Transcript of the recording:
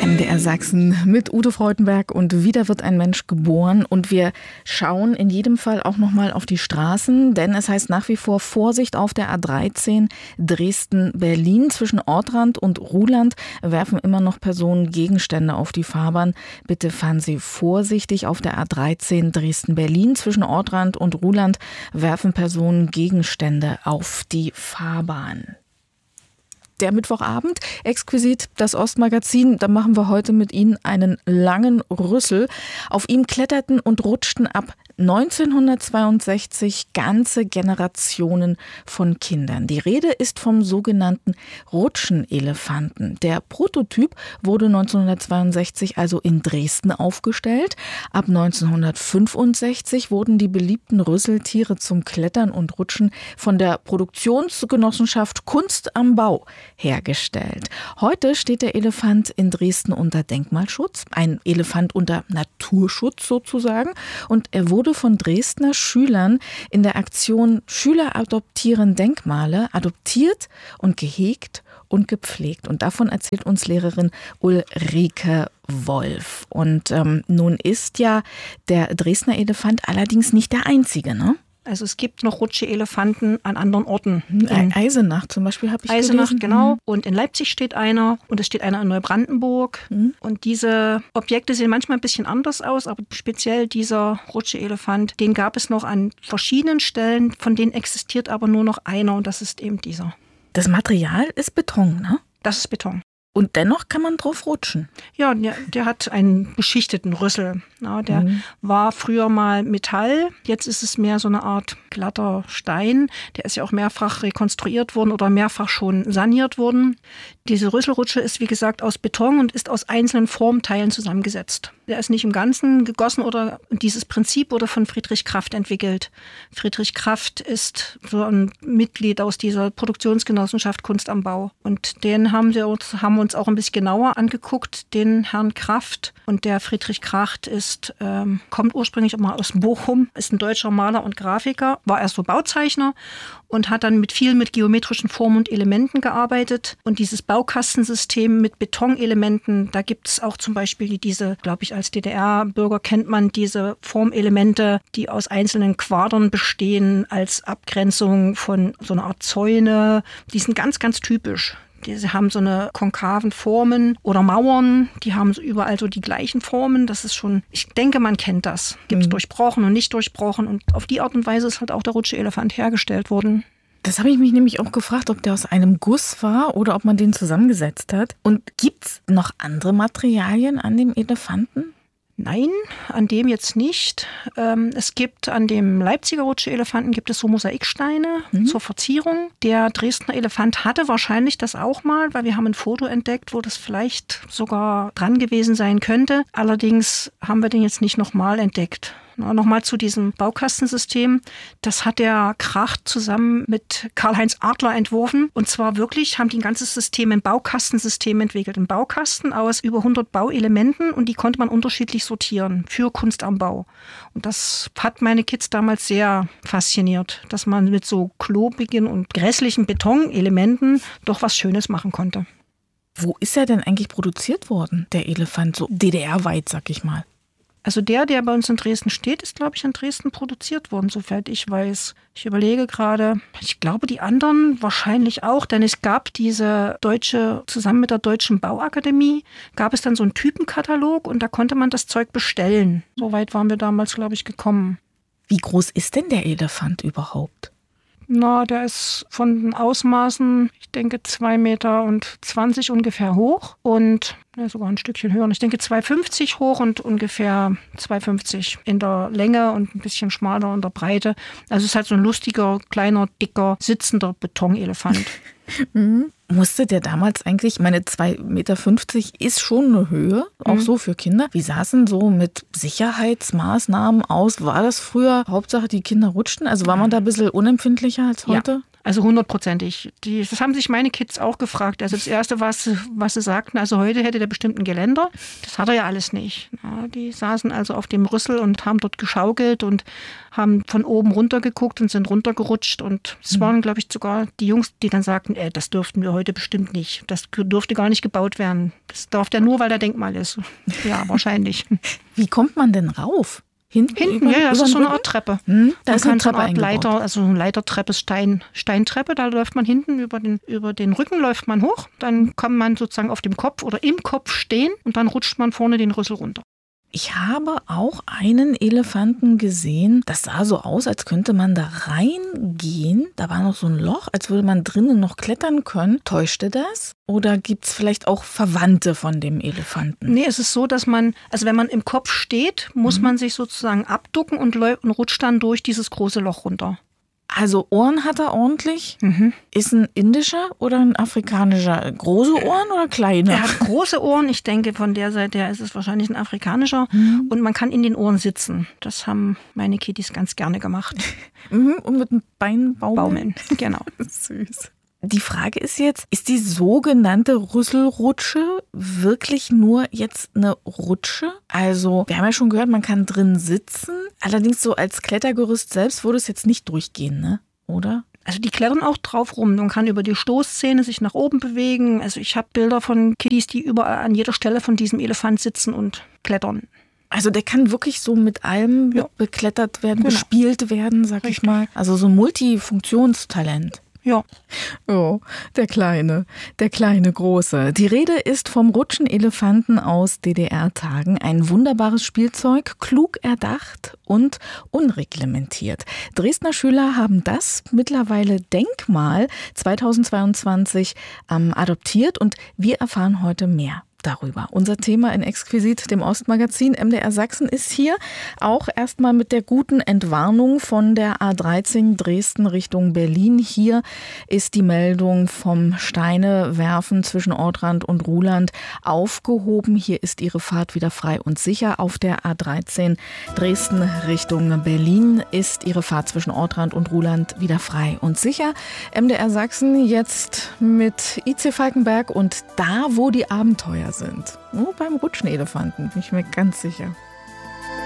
MDR Sachsen mit Ute Freudenberg und wieder wird ein Mensch geboren und wir schauen in jedem Fall auch nochmal auf die Straßen, denn es heißt nach wie vor Vorsicht auf der A13 Dresden-Berlin. Zwischen Ortrand und Ruhland werfen immer noch Personen Gegenstände auf die Fahrbahn. Bitte fahren Sie vorsichtig auf der A13 Dresden-Berlin. Zwischen Ortrand und Ruhland werfen Personen Gegenstände auf die Fahrbahn. Der Mittwochabend, exquisit das Ostmagazin, da machen wir heute mit Ihnen einen langen Rüssel. Auf ihm kletterten und rutschten ab 1962 ganze Generationen von Kindern. Die Rede ist vom sogenannten Rutschenelefanten. Der Prototyp wurde 1962 also in Dresden aufgestellt. Ab 1965 wurden die beliebten Rüsseltiere zum Klettern und Rutschen von der Produktionsgenossenschaft Kunst am Bau hergestellt. Heute steht der Elefant in Dresden unter Denkmalschutz, ein Elefant unter Naturschutz sozusagen, und er wurde von Dresdner Schülern in der Aktion Schüler adoptieren Denkmale adoptiert und gehegt und gepflegt. Und davon erzählt uns Lehrerin Ulrike Wolf. Und nun ist ja der Dresdner Elefant allerdings nicht der einzige, ne? Also es gibt noch Rutschelefanten an anderen Orten. Eisenach zum Beispiel habe ich Eisenach, gelesen. genau. Und in Leipzig steht einer und es steht einer in Neubrandenburg. Und diese Objekte sehen manchmal ein bisschen anders aus, aber speziell dieser Rutschelefant, den gab es noch an verschiedenen Stellen, von denen existiert aber nur noch einer und das ist eben dieser. Das Material ist Beton, ne? Das ist Beton. Und dennoch kann man drauf rutschen. Ja, der hat einen beschichteten Rüssel. Ja, der war früher mal Metall, jetzt ist es mehr so eine Art glatter Stein. Der ist ja auch mehrfach rekonstruiert worden oder mehrfach schon saniert worden. Diese Rüsselrutsche ist, wie gesagt, aus Beton und ist aus einzelnen Formteilen zusammengesetzt. Der ist nicht im Ganzen gegossen oder dieses Prinzip wurde von Friedrich Kraft entwickelt. Friedrich Kraft ist so ein Mitglied aus dieser Produktionsgenossenschaft Kunst am Bau. Und den haben wir uns auch ein bisschen genauer angeguckt, den Herrn Kraft. Und der Friedrich Kraft kommt ursprünglich mal aus Bochum, ist ein deutscher Maler und Grafiker, war erst so Bauzeichner und hat dann mit geometrischen Formen und Elementen gearbeitet. Und dieses Baukastensystem mit Betonelementen, da gibt es auch zum Beispiel glaube ich, als DDR-Bürger kennt man diese Formelemente, die aus einzelnen Quadern bestehen, als Abgrenzung von so einer Art Zäune. Die sind ganz, ganz typisch. Die haben so eine konkaven Formen oder Mauern, die haben so überall so die gleichen Formen. Das ist schon, ich denke, man kennt das. Gibt es durchbrochen und nicht durchbrochen. Und auf die Art und Weise ist halt auch der Rutschelefant hergestellt worden. Das habe ich mich nämlich auch gefragt, ob der aus einem Guss war oder ob man den zusammengesetzt hat. Und gibt es noch andere Materialien an dem Elefanten? Nein, an dem jetzt nicht. Es gibt an dem Leipziger Rutschelefanten gibt es so Mosaiksteine zur Verzierung. Der Dresdner Elefant hatte wahrscheinlich das auch mal, weil wir haben ein Foto entdeckt, wo das vielleicht sogar dran gewesen sein könnte. Allerdings haben wir den jetzt nicht nochmal entdeckt. Nochmal zu diesem Baukastensystem. Das hat der Kracht zusammen mit Karl-Heinz Adler entworfen. Und zwar wirklich haben die ein ganzes System, ein Baukastensystem entwickelt. Ein Baukasten aus über 100 Bauelementen und die konnte man unterschiedlich sortieren für Kunst am Bau. Und das hat meine Kids damals sehr fasziniert, dass man mit so klobigen und grässlichen Betonelementen doch was Schönes machen konnte. Wo ist er denn eigentlich produziert worden, der Elefant, so DDR-weit, sag ich mal? Also der bei uns in Dresden steht, ist, glaube ich, in Dresden produziert worden, soweit ich weiß. Ich überlege gerade, ich glaube, die anderen wahrscheinlich auch, denn es gab zusammen mit der Deutschen Bauakademie, gab es dann so einen Typenkatalog und da konnte man das Zeug bestellen. So weit waren wir damals, glaube ich, gekommen. Wie groß ist denn der Elefant überhaupt? Der ist von den Ausmaßen, ich denke 2,20 Meter ungefähr hoch und sogar ein Stückchen höher. Ich denke 2,50 hoch und ungefähr 2,50 in der Länge und ein bisschen schmaler in der Breite. Also es ist halt so ein lustiger, kleiner, dicker, sitzender Betonelefant. Musste der damals eigentlich, ich meine 2,50 Meter ist schon eine Höhe, auch so für Kinder. Wie sah es denn so mit Sicherheitsmaßnahmen aus? War das früher Hauptsache, die Kinder rutschten? Also war man da ein bisschen unempfindlicher als heute? Also 100%. Das haben sich meine Kids auch gefragt. Also das Erste, was sie sagten, also heute hätte der bestimmt ein Geländer. Das hat er ja alles nicht. Ja, die saßen also auf dem Rüssel und haben dort geschaukelt und haben von oben runter geguckt und sind runtergerutscht. Und es waren, glaube ich, sogar die Jungs, die dann sagten, das dürften wir heute bestimmt nicht. Das dürfte gar nicht gebaut werden. Das darf der nur, weil der Denkmal ist. Ja, wahrscheinlich. Wie kommt man denn rauf? Hinten, ja, das ist so eine Art Treppe. Da ist eine Treppe eingebaut. Leiter, also eine Leitertreppe, Steintreppe, da läuft man hinten über den Rücken läuft man hoch, dann kann man sozusagen auf dem Kopf oder im Kopf stehen und dann rutscht man vorne den Rüssel runter. Ich habe auch einen Elefanten gesehen, das sah so aus, als könnte man da reingehen. Da war noch so ein Loch, als würde man drinnen noch klettern können. Täuschte das? Oder gibt es vielleicht auch Verwandte von dem Elefanten? Nee, es ist so, dass man, also wenn man im Kopf steht, muss man sich sozusagen abducken und rutscht dann durch dieses große Loch runter. Also Ohren hat er ordentlich. Ist ein indischer oder ein afrikanischer? Große Ohren oder kleine? Er hat große Ohren. Ich denke, von der Seite her ist es wahrscheinlich ein afrikanischer. Und man kann in den Ohren sitzen. Das haben meine Kitties ganz gerne gemacht. Und mit dem Bein baumeln. Genau. Süß. Die Frage ist jetzt, ist die sogenannte Rüsselrutsche wirklich nur jetzt eine Rutsche? Also, wir haben ja schon gehört, man kann drin sitzen. Allerdings so als Klettergerüst selbst würde es jetzt nicht durchgehen, ne? Oder? Also die klettern auch drauf rum. Man kann über die Stoßzähne sich nach oben bewegen. Also ich habe Bilder von Kitties, die überall an jeder Stelle von diesem Elefant sitzen und klettern. Also der kann wirklich so mit allem beklettert werden, bespielt werden, sag ich mal. Also so ein Multifunktionstalent. Ja. Oh, der kleine Große. Die Rede ist vom Rutschenelefanten aus DDR-Tagen. Ein wunderbares Spielzeug, klug erdacht und unreglementiert. Dresdner Schüler haben das mittlerweile Denkmal 2022 adoptiert und wir erfahren heute mehr darüber. Unser Thema in Exquisit, dem Ostmagazin. MDR Sachsen ist hier auch erstmal mit der guten Entwarnung von der A13 Dresden Richtung Berlin. Hier ist die Meldung vom Steinewerfen zwischen Ortrand und Ruhland aufgehoben. Hier ist Ihre Fahrt wieder frei und sicher. Auf der A13 Dresden Richtung Berlin ist Ihre Fahrt zwischen Ortrand und Ruhland wieder frei und sicher. MDR Sachsen jetzt mit IC Falkenberg und da, wo die Abenteuer sind. Nur beim Rutschenelefanten, bin ich mir ganz sicher.